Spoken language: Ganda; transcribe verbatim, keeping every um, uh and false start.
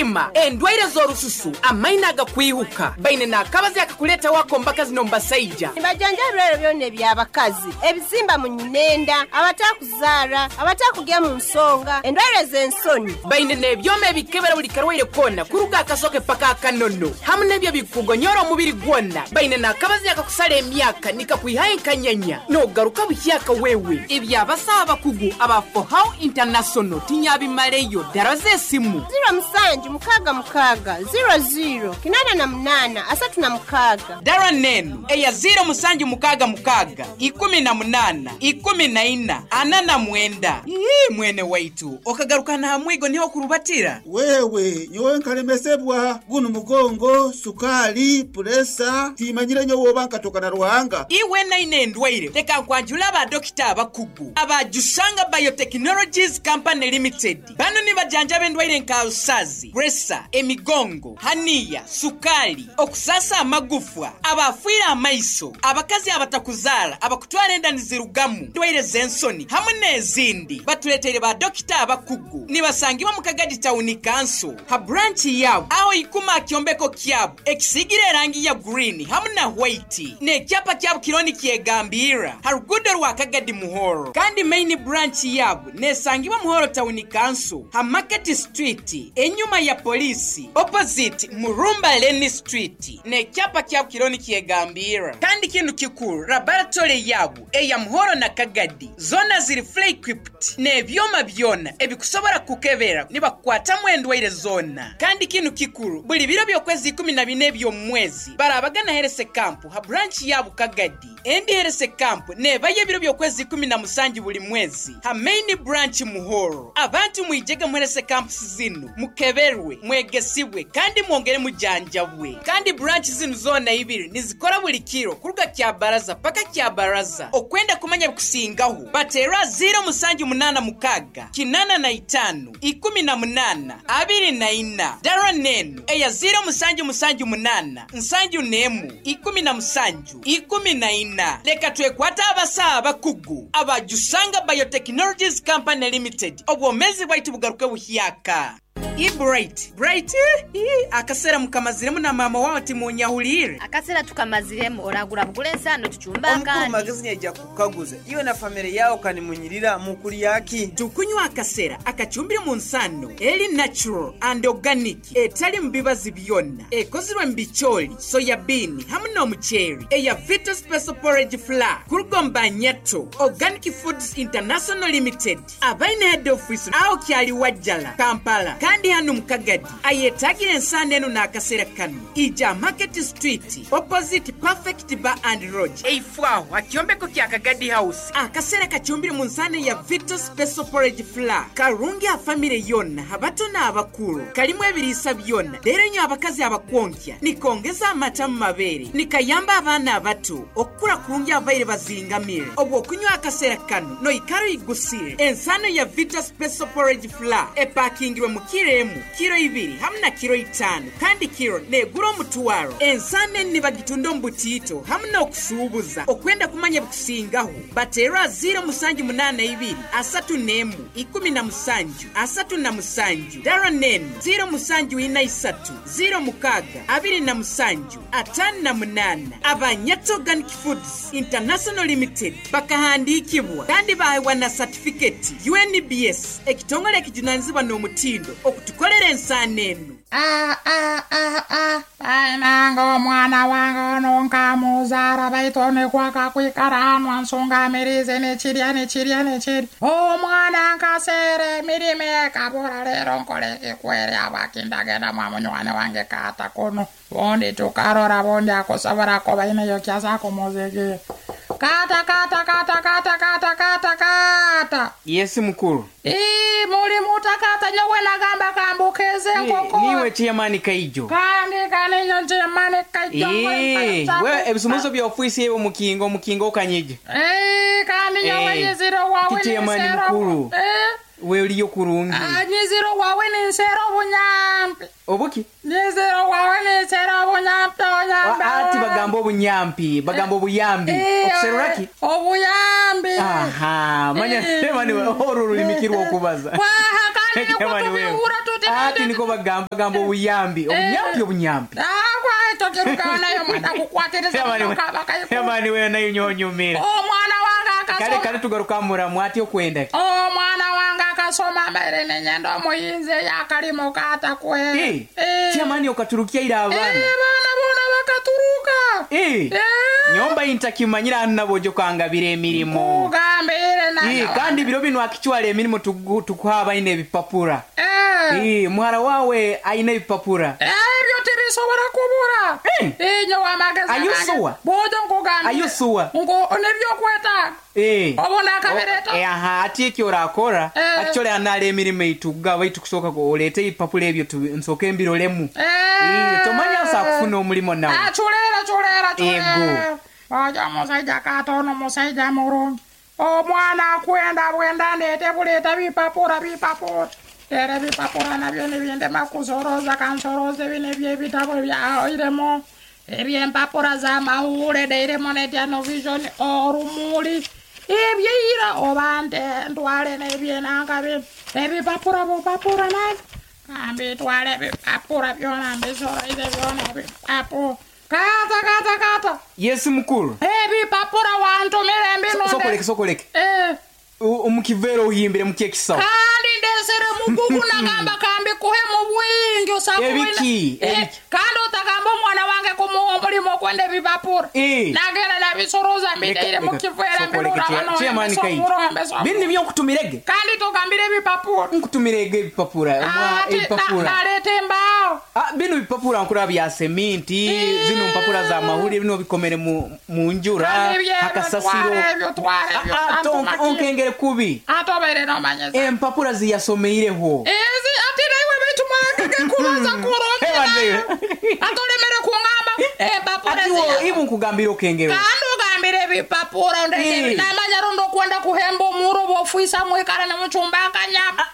omutima endwaire z'olususu amaina agakwihuka baine n'akabazi akakuleeta wako mbakazi n'omubasaija nibajanja ebirwaire byonna eby'abakazi ebizimba mu nyinenda abatakuzaala abatakugya mu nsonga endwaire z'ensoni baine n'ebyoma ebikebera buli karwaire konna kuruga akasoke paka akanono hamu n'ebyo bikugonyora omubiri gwonna baine n'akabazi akakusala emyaka nikakwihayo enkanyanya n'ogaruka buhyaka wewe ebyabasaba abakugu aba Fohao International tinyabimaleyo ddala z'essimu ziro musanju mukaaga mukaaga ziro ziro kinana na munana asatu na mukaaga ddala neno eya ziro musanju mukaaga mukaaga ikumi na munana ikumi na ina ana na mwenda ii mwene waitu okagarukana hamwigo niho kurubatira wewe nyowe nkalemesebwa guno mugongo sukali puresa timanyire nyo woba nkatokana ruhanga iwe naine endwaire teka nkwanjula aba dokita abakugu aba Jusanga Biotechnologies Company Limited bano ni bajanja b'endwaire nka ulsazi presa emigongo hania sukali okusasa amagufwa abafuira amaiso abakazi abatakuzala abakutwala endani zirugamu ndwaire zensoni hamwe n'ezindi batuletere ba dokita abakugu nibasangibwa mu Kagadi Town Council ha branch yabo aho ikuma akyombeko kyabo ekisigire rangi ya green hamwe na white ne kyapa kyabo kironi kyegambira harugudo rwa Kagadi Muhoro kandi main branch yabo nesangibwa Muhoro Town Council ha Market Street enyuma ya polisi opposite Murumba Lane Street ne kyapa kyabo kironi kyegambira kandi kintu kikuru laboratory yabo eya Muhoro na Kagadi zona ziri fully equipped ne byoma byona ebikusobora kukebera nibakwata mwendwaire zona kandi kintu kikuru buli biro byokwezi kumi na bine byo mwezi barabagana herese camp ha branch yabo Kagadi endi herese camp ne baye biro byokwezi kumi na musanju buli mwezi ha main branch Muhoro abantu mwijega mwerese camp zinu mukeberwe mwegesibwe kandi mwongere mujanjabwe kandi branch zinu zona ibiri nizikora buli kiro kuruga kya baraza paka kya baraza okwenda kumanya kusingaho batera ziro musanju munana mukaga kinana na itanu ikumi na munana abiri na ina daro nenu eya ziro musanju musanju munana nsanju nemu ikumi na musanju ikumi na ina leka twekwata abasa abakugu aba Jusanga Biotechnologies Company Limited obwomezi bwaitu bugaruke buhyaka I bright bright eh akasera mukamaziremu na mama wawe timunyahulire akasera tukamaziremu oragura bugulesa no tuchumba kandi omukuru magazine ajja kukaguza iyo na family yao kani munyirira mukuri yaki tukunywa akasera akachumbire mu nsano eli natural and organic etali mbibazi byonna ekozirwe mbicholi soya bean hamwe n'omucheri eya Vito Special Porridge Flour kurugomba nyato Organic Foods International Limited abaine head office aho kyali wajjala Kampala kandi hano mukagadi ayetagire ensana eno n'akasera kano ija Market Street opposite Perfect Bar and Lodge eifwaho akyombeko kya Kagadi House akasera kachumbire mu nsana ya Vito Special Porridge Flour karungi a family yonna abato n'abakuru kalimu ebirisa byonna lero nyo abakazi abakonkya nikongeza amata mu mabere nikayamba abana abato okukura kurungi abaire bazingamire obwo okunywa akasera kano no ikaro igusire ensano ya Vito Special Porridge Flour epakingirwe mu kiremu kiro ibiri hamna kiro itano kandi kiro neguro mutwaro ensane ni bagitundo mbutito hamna okusubuza okwenda kumanya bukusingaho batera ziro musanju munana ibiri asatu nemu ikumi na musanju asatu na musanju daro nenu ziro musanju ina isatu ziro mukaga abiri na musanju atanu na munana Abanyato Organic Foods International Limited bakahandikibwa kandi bahewa na certificate U N B S ekitongole kijunanzibwa n'omutindo okutukolera ensana eno ah ah ah ah bainanga mwana wange nonka muzara baitone kwaka kwikarahanwa nsonga mirize nechirya nechirya nechiri o mwana nkasere mirime kabora lero nkoleke kwere abakindagenda mwamunywane wange kata kono bondi tukarora bondi akosabara ko baine yokya zako mozege kata kata kata kata kata kata kata yes mukuru eh muri mutakata nyowe nagamba kambukeze nkoko niwe chiyamani kaijo kandi kane nyamani kaijo eh we ebisumuzo bya ofisi yebo mukingo mukingo kanyije eh kandi nyowe nyiziro wawe chiyamani mukuru eh we uriyo kurungi ah nyiziro wawe nsero bunyampi obuki nyiziro wawe nsero bunyampi onyampi ati bagambo bunyampi bagambo buyambi okuseruraki obuyambi aha manya sema ni horuru limikirwa kubaza kwa Nini kutubiura tuti. Ati niko bagamba gambo uyambi. Obunyambi obunyambi. Ah, kwa ito kiruka nayo mwana kukwatiriza mwana kayiku. Yamani we nayo nyonyumira. Oh, mwana wanga akasoma. Kale kale tugaruka mura mwati okwenda. Oh, mwana wanga akasoma mbere nenyendo muyinze yakalimo kata kwe. Eh. Yamani okaturukia ira abana. Eh, bana bona bakaturuka. Eh. Nyomba intakimanyira nabo kanga bire emirimo. Ugambire na. Eh, kandi biro bino akichwala emirimo tukuhaba ine bipapura. Eh. Eh, mwara wawe aine bipapura. Eh, byo tirisobora kubura. Eh. Eh, nyo amageza. Ayusuwa. Bodo ngugambire. Ayusuwa. Ngo onebyo kweta. Eh. Obona kabereta. Eh, aha, ati ekyo rakora. Eh. Actually anale emirimo ituga baitu kusoka ko olete ibipapura ebyo nsoke embirolemu. Eh. Eh, tomanya sa kufuna omulimo nawe. Ah, chulera chulera chulera. Ego. Oja musaija katono musaija murungi. O mwana kwenda bwenda ndete buleta bipapura bipapura. Ere bipapura nabyo nibyende makuzoroza kansoroze bine bye bitabo bya iremo. Ebye mpapura za mahule deiremo netya no vision orumuli. Ebye ira obante ndwale nebye nangabe. Ebipapura bipapura na. Kambi twale bipapura byona mbisoro ide byona bipapura. Kata kata kata. Yesu mukuru. Eh bipapura wantu mirembe nonde. Sokoleke sokoleke. Eh. Umukivero uhimbire mukekisa. Kandi ndesere mubugu nagamba kambi kuhe mubwingi usabuina. Ebiki. Ebiki. Kandi utakamba mwana wange kumuomulimo kwende bipapura. Eh. Nagera na bisoroza mbiteire mukivera mbirura bano. Chemani kai. Bindi byo kutumirege. Kandi tokambire bipapura. Nkutumirege bipapura. Mwa ebipapura. Narete mbao. Ah, bino bipapura nkura bya seminti, zino mpapura za mahuri bino bikomere mu munjura, hakasasiro. Ah, onkengere kubi. Atobere no manyeza. Eh, mpapura ziyasomeireho. Ezi ati naiwe bitu mwana kubaza kuromera. Ewandeyo. Atolemere kungamba. Eh, mpapura ziya. Ati wo ibu nkugambira okengero. Kando gambire bipapura ndeke namanya rondo kwenda kuhembo muro bofuisa mwekara na mchumba kanyapa.